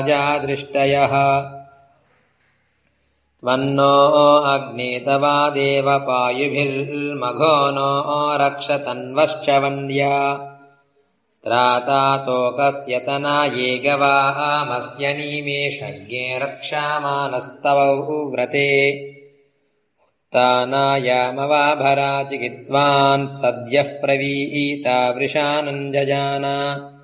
दृष्टयः त्वन्नो अग्नेतवा देवपायुभिर्मघो नो रक्षतन्वश्च वन्द्या त्राता तोकस्य तनाये गवामस्य निमेषज्ञे रक्षामानस्तव व्रते उत्तानायामवाभरा चिकित्वान् सद्यः प्रवीता वृषानञ्जजाना